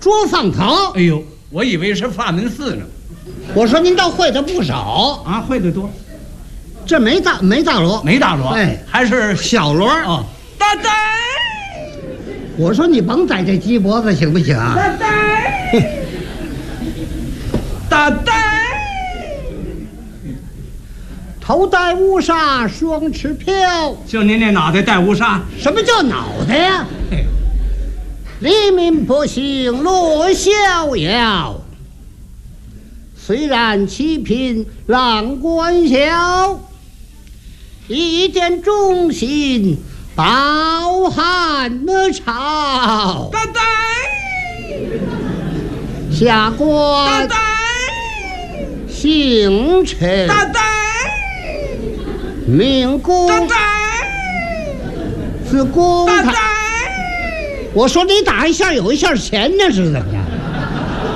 说放堂。 哎呦，我以为是法门寺呢。 我说您倒会的不少啊，会的多。 这没大锣， 没大锣， 哎， 还是小锣哦。大呆， 我说你甭在这鸡脖子行不行啊？ 大呆，大呆， 头戴乌纱双翅飘。 就您那脑袋戴乌纱。 什么叫脑袋呀？黎民百姓乐逍遥，虽然七品郎官小，一见忠心饱汉朝。 大呆， 下官大呆， 姓陈， 大呆， 名公， 大呆， 是公大呆。 我说你打一下有一下钱呢，是怎么样？